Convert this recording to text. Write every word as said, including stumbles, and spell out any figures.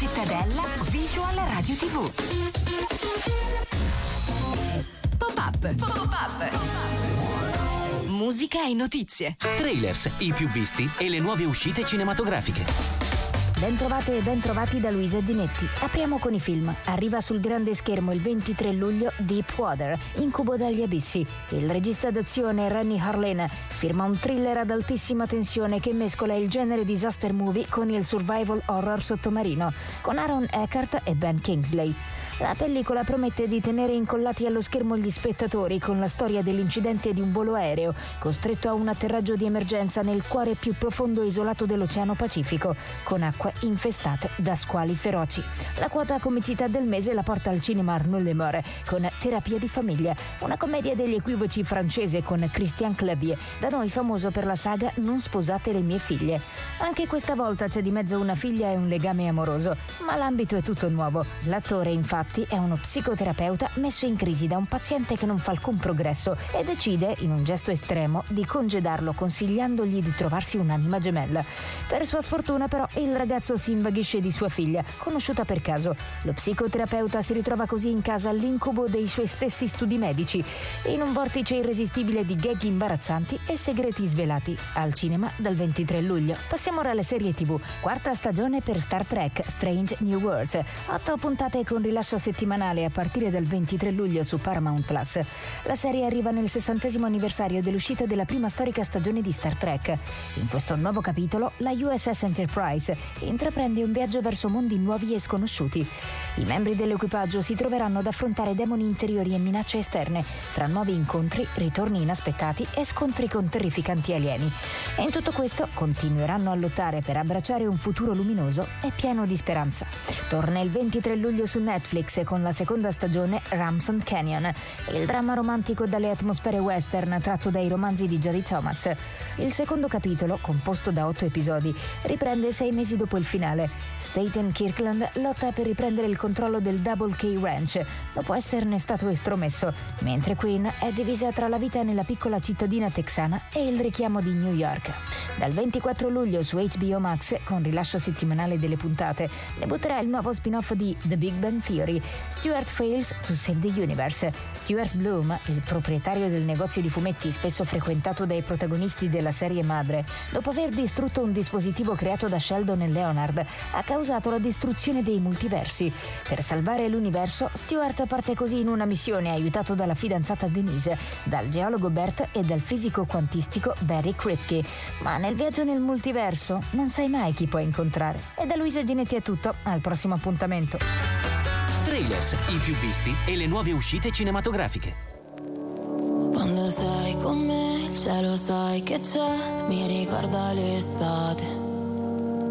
Cittadella Visual Radio tivù. Pop-up. Pop-up. Musica e notizie. Trailers, i più visti e le nuove uscite cinematografiche. Bentrovate e bentrovati da Luisa Ginetti. Apriamo con i film. Arriva sul grande schermo il ventitré luglio Deep Water, Incubo dagli abissi. Il regista d'azione Renny Harlin firma un thriller ad altissima tensione che mescola il genere disaster movie con il survival horror sottomarino, con Aaron Eckhart e Ben Kingsley. La pellicola promette di tenere incollati allo schermo gli spettatori con la storia dell'incidente di un volo aereo costretto a un atterraggio di emergenza nel cuore più profondo e isolato dell'Oceano Pacifico, con acque infestate da squali feroci. La quota comicità del mese la porta al cinema Arnaud Lemare con Terapia di famiglia, una commedia degli equivoci francese con Christian Clavier, da noi famoso per la saga Non sposate le mie figlie. Anche questa volta c'è di mezzo una figlia e un legame amoroso, ma l'ambito è tutto nuovo. L'attore, infatti, è uno psicoterapeuta messo in crisi da un paziente che non fa alcun progresso e decide, in un gesto estremo, di congedarlo consigliandogli di trovarsi un'anima gemella. Per sua sfortuna, però, il ragazzo si invaghisce di sua figlia, conosciuta per caso. Lo psicoterapeuta si ritrova così in casa all'incubo dei suoi stessi studi medici, in un vortice irresistibile di gag imbarazzanti e segreti svelati. Al cinema dal ventitré luglio. Passiamo ora alle serie tivù. Quarta stagione per Star Trek Strange New Worlds. Otto puntate con rilascio settimanale a partire dal ventitré luglio su Paramount Plus. La serie arriva nel sessantesimo anniversario dell'uscita della prima storica stagione di Star Trek. In questo nuovo capitolo, la U S S Enterprise intraprende un viaggio verso mondi nuovi e sconosciuti. I membri dell'equipaggio si troveranno ad affrontare demoni interiori e minacce esterne, tra nuovi incontri, ritorni inaspettati e scontri con terrificanti alieni. E in tutto questo continueranno a lottare per abbracciare un futuro luminoso e pieno di speranza. Torna il ventitré luglio su Netflix con la seconda stagione Ramson Canyon, il dramma romantico dalle atmosfere western tratto dai romanzi di Jodie Thomas. Il secondo capitolo, composto da otto episodi, riprende sei mesi dopo il finale. Staten Kirkland lotta per riprendere il controllo del Double K Ranch dopo esserne stato estromesso, mentre Queen è divisa tra la vita nella piccola cittadina texana e il richiamo di New York. Dal ventiquattro luglio su H B O Max, con rilascio settimanale delle puntate, debutterà il nuovo spin-off di The Big Bang Theory, Stuart Fails to Save the Universe. Stuart Bloom, il proprietario del negozio di fumetti spesso frequentato dai protagonisti della serie madre, dopo aver distrutto un dispositivo creato da Sheldon e Leonard, ha causato la distruzione dei multiversi. Per salvare l'universo, Stuart parte così in una missione aiutato dalla fidanzata Denise, dal geologo Bert e dal fisico quantistico Barry Kripke. Ma nel viaggio nel multiverso non sai mai chi puoi incontrare. E da Luisa Ginetti è tutto, al prossimo appuntamento. Trailers, i più visti e le nuove uscite cinematografiche. Quando sei con me il cielo sai che c'è, mi ricorda l'estate.